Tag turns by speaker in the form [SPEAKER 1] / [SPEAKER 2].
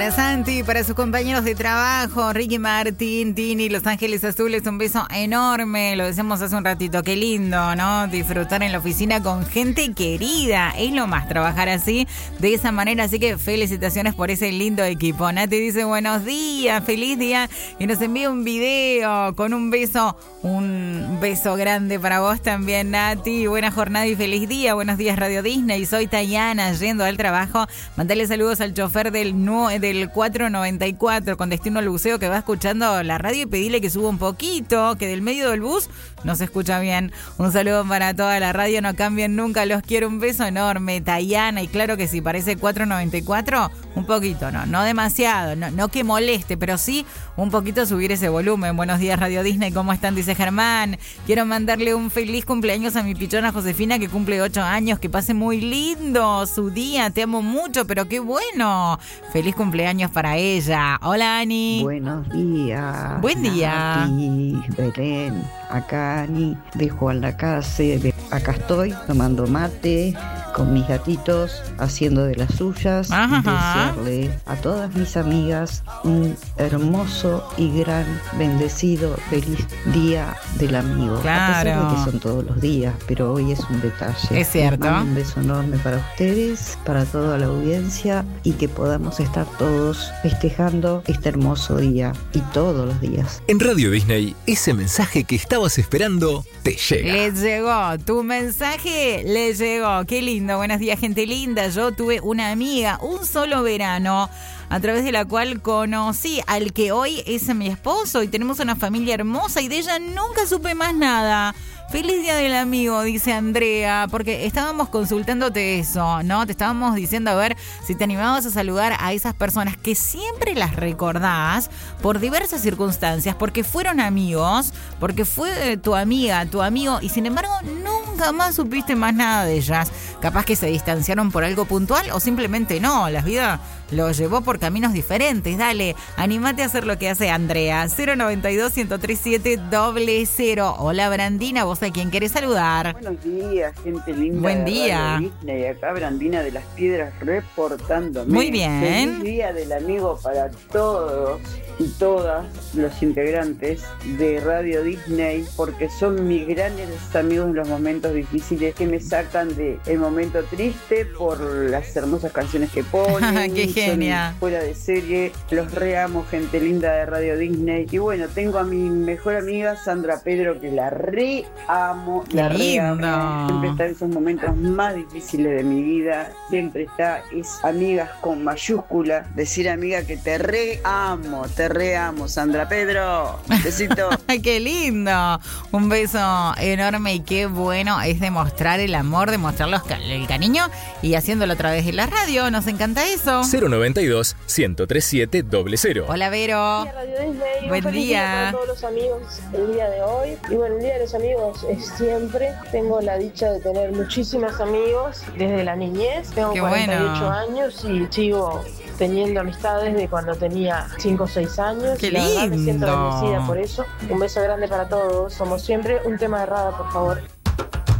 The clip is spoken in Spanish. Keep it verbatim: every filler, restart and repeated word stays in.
[SPEAKER 1] Santi, para sus compañeros de trabajo, Ricky Martín, Tini, Los Ángeles Azules, un beso enorme. Lo decíamos hace un ratito, qué lindo, ¿no? Disfrutar en la oficina con gente querida. Es lo más, trabajar así, de esa manera. Así que felicitaciones por ese lindo equipo. Nati dice buenos días, feliz día. Y nos envía un video con un beso, un beso grande para vos también, Nati. Buena jornada y feliz día. Buenos días, Radio Disney. Soy Tayana, yendo al trabajo. Mandale saludos al chofer del nueve del cuatro noventa y cuatro con destino al buceo que va escuchando la radio y pedile que suba un poquito, que del medio del bus no se escucha bien. Un saludo para toda la radio, no cambien nunca, los quiero, un beso enorme, Tayana. Y claro que sí, parece cuatro noventa y cuatro, un poquito, no, no demasiado, no, no que moleste, pero sí un poquito subir ese volumen. Buenos días, Radio Disney, ¿cómo están? Dice Germán. Quiero mandarle un feliz cumpleaños a mi pichona Josefina, que cumple ocho años, que pase muy lindo su día, te amo mucho, pero qué bueno. Feliz cumpleaños para ella. Hola, Ani.
[SPEAKER 2] Buenos días.
[SPEAKER 1] Buen día.
[SPEAKER 2] Nati, Belén, acá Ani, de Juan Lacase. De... Acá estoy tomando mate con mis gatitos, haciendo de las suyas.
[SPEAKER 1] Ajá.
[SPEAKER 2] Desearle a todas mis amigas un hermoso y gran, bendecido, feliz día del amigo.
[SPEAKER 1] Claro.
[SPEAKER 2] A pesar de que son todos los días, pero hoy es un detalle.
[SPEAKER 1] Es cierto.
[SPEAKER 2] Les mando un beso enorme para ustedes, para toda la audiencia, y que podamos estar todos festejando este hermoso día y todos los días.
[SPEAKER 3] En Radio Disney, ese mensaje que estabas esperando te llega.
[SPEAKER 1] Les llegó, tu mensaje les llegó. Qué lindo, buenos días, gente linda. Yo tuve una amiga, un solo verano, a través de la cual conocí al que hoy es mi esposo y tenemos una familia hermosa y de ella nunca supe más nada. Feliz día del amigo, dice Andrea, porque estábamos consultándote eso, ¿no? Te estábamos diciendo a ver si te animabas a saludar a esas personas que siempre las recordás por diversas circunstancias, porque fueron amigos, porque fue tu amiga, tu amigo, y sin embargo nunca más supiste más nada de ellas. Capaz que se distanciaron por algo puntual o simplemente no, la vida los llevó por caminos diferentes. Dale, animate a hacer lo que hace Andrea. cero noventa y dos, ciento tres siete, cero cero. Hola, Brandina, ¿vos a quién querés saludar?
[SPEAKER 4] Buenos días, gente linda.
[SPEAKER 1] Buen día.
[SPEAKER 4] Disney, acá Brandina de las Piedras reportándome.
[SPEAKER 1] Muy bien.
[SPEAKER 4] Feliz día del amigo para todos y todas los integrantes de Radio Disney, porque son mis grandes amigos en los momentos difíciles, que me sacan del momento triste por las hermosas canciones que ponen.
[SPEAKER 1] ¡Qué genia!
[SPEAKER 4] Son fuera de serie, los reamo, gente linda de Radio Disney. Y bueno, tengo a mi mejor amiga Sandra Pedro, que la re amo, la reamo. Siempre está en esos momentos más difíciles de mi vida. Siempre está, es amigas con mayúscula. Decir amiga que te re amo, te re amo, Sandra Pedro. Besito.
[SPEAKER 1] ¡Qué lindo! Un beso enorme y qué bueno es demostrar el amor, demostrar los, el cariño y haciéndolo a través de la radio. Nos encanta eso.
[SPEAKER 3] cero noventa y dos, ciento tres siete, cero cero.
[SPEAKER 1] Hola, Vero.
[SPEAKER 5] Buen día, Radio Disney.
[SPEAKER 1] Buen
[SPEAKER 5] Un feliz
[SPEAKER 1] día.
[SPEAKER 5] día para todos los amigos el día de hoy. Y bueno, el día de los amigos es siempre. Tengo la dicha de tener muchísimos amigos desde la niñez. Tengo
[SPEAKER 1] Qué
[SPEAKER 5] cuarenta y ocho
[SPEAKER 1] bueno.
[SPEAKER 5] años y sigo teniendo amistades de cuando tenía cinco o seis años.
[SPEAKER 1] Qué
[SPEAKER 5] y la verdad me siento
[SPEAKER 1] lindo.
[SPEAKER 5] bendecida por eso. Un beso grande para todos. Somos siempre un tema de radio, por favor.